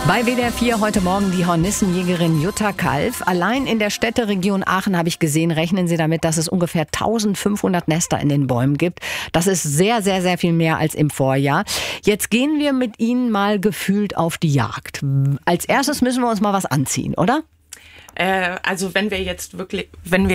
Bei WDR 4 heute Morgen die Hornissenjägerin Jutta Kalf. Allein in der Städteregion Aachen habe ich gesehen, rechnen Sie damit, dass es ungefähr 1500 Nester in den Bäumen gibt. Das ist sehr, sehr, sehr viel mehr als im Vorjahr. Jetzt gehen wir mit Ihnen mal gefühlt auf die Jagd. Als erstes müssen wir uns mal was anziehen, oder? Also wenn wir jetzt wirklich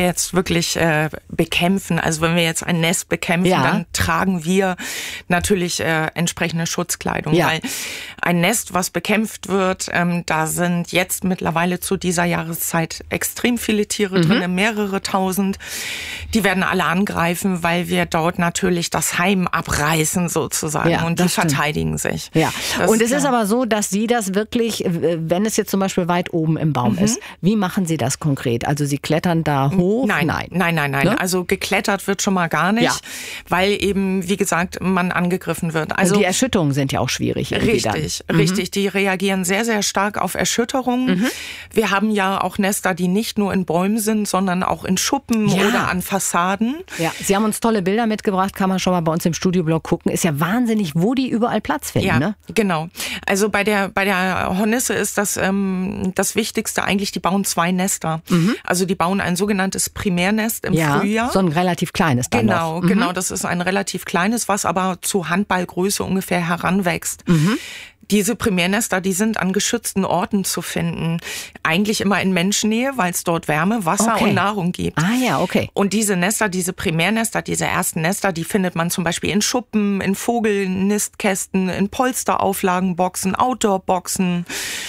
bekämpfen, also wenn wir jetzt ein Nest bekämpfen, dann tragen wir natürlich entsprechende Schutzkleidung, weil ein Nest, was bekämpft wird, da sind jetzt mittlerweile zu dieser Jahreszeit extrem viele Tiere drin, mehrere tausend. Die werden alle angreifen, weil wir dort natürlich das Heim abreißen sozusagen und die verteidigen sich. Ja. Und es ist aber so, dass Sie das wirklich, wenn es jetzt zum Beispiel weit oben im Baum ist, wie machen Sie das konkret? Also Sie klettern da hoch? Nein. Ne? Also geklettert wird schon mal gar nicht, weil eben, wie gesagt, man angegriffen wird. Also die Erschütterungen sind ja auch schwierig. Richtig. Die reagieren sehr, sehr stark auf Erschütterungen. Wir haben ja auch Nester, die nicht nur in Bäumen sind, sondern auch in Schuppen oder an Fassaden. Ja, Sie haben uns tolle Bilder mitgebracht, kann man schon mal bei uns im Studioblog gucken. Ist ja wahnsinnig, wo die überall Platz finden. Ja, ne? Genau. Also bei der Hornisse ist das Wichtigste eigentlich, die bauen 2 Nester. Also die bauen ein sogenanntes Primärnest im Frühjahr. So ein relativ kleines dann noch. Genau, das ist ein relativ kleines, was aber zu Handballgröße ungefähr heranwächst. Diese Primärnester, die sind an geschützten Orten zu finden. Eigentlich immer in Menschennähe, weil es dort Wärme, Wasser und Nahrung gibt. Und diese Nester, diese Primärnester, diese ersten Nester, die findet man zum Beispiel in Schuppen, in Vogelnistkästen, in Polsterauflagenboxen, Outdoorboxen,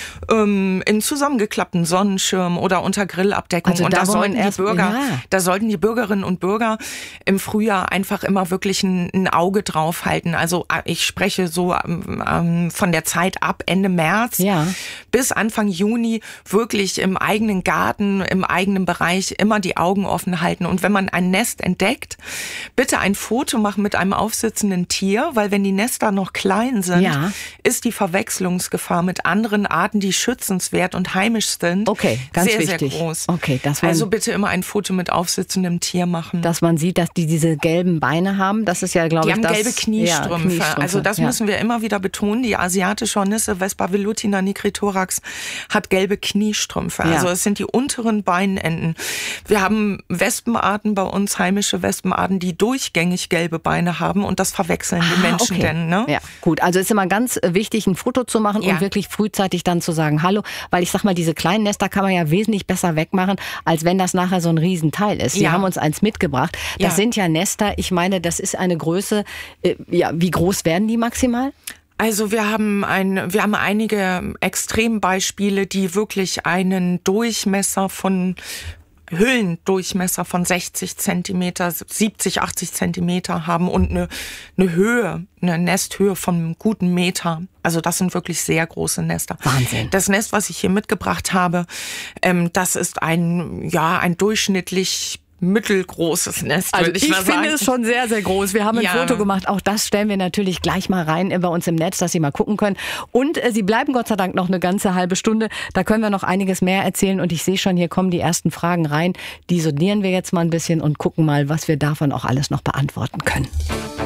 in zusammengeklappten Sonnenschirmen oder unter Grillabdeckung. Also und da sollten die Bürgerinnen und Bürger im Frühjahr einfach immer wirklich ein Auge drauf halten. Also ich spreche so von der Zeit ab Ende März bis Anfang Juni wirklich im eigenen Garten, im eigenen Bereich immer die Augen offen halten. Und wenn man ein Nest entdeckt, bitte ein Foto machen mit einem aufsitzenden Tier, weil wenn die Nester noch klein sind, ist die Verwechslungsgefahr mit anderen Arten, die schützenswert und heimisch sind, ganz sehr, wichtig. sehr groß. Also bitte immer ein Foto mit aufsitzendem Tier machen. Dass man sieht, dass die diese gelben Beine haben. Das ist ja, glaube ich, die haben gelbe Kniestrümpfe. Also das müssen wir immer wieder betonen. Die asiatische Hornisse, Vespa velutina nigritorax, hat gelbe Kniestrümpfe. Also es sind die unteren Beinenden. Wir haben Wespenarten bei uns, heimische Wespenarten, die durchgängig gelbe Beine haben und das verwechseln die Menschen denn. Ne? Ja, gut. Also ist immer ganz wichtig, ein Foto zu machen und wirklich frühzeitig dann zu sagen, hallo, weil ich sag mal, diese kleinen Nester kann man ja wesentlich besser wegmachen, als wenn das nachher so ein Riesenteil ist. Sie haben uns eins mitgebracht. Das sind ja Nester, ich meine, das ist eine Größe, wie groß werden die maximal? Also wir haben einige Extrembeispiele, die wirklich einen Höhlendurchmesser von 60 Zentimeter, 70, 80 Zentimeter haben und eine Nesthöhe von einem guten Meter. Also das sind wirklich sehr große Nester. Wahnsinn. Das Nest, was ich hier mitgebracht habe, das ist ein durchschnittlich mittelgroßes Nest, würde ich mal sagen. Ich finde es schon sehr, sehr groß. Wir haben ein Foto gemacht. Auch das stellen wir natürlich gleich mal rein bei uns im Netz, dass Sie mal gucken können. Und Sie bleiben Gott sei Dank noch eine ganze halbe Stunde. Da können wir noch einiges mehr erzählen. Und ich sehe schon, hier kommen die ersten Fragen rein. Die sondieren wir jetzt mal ein bisschen und gucken mal, was wir davon auch alles noch beantworten können.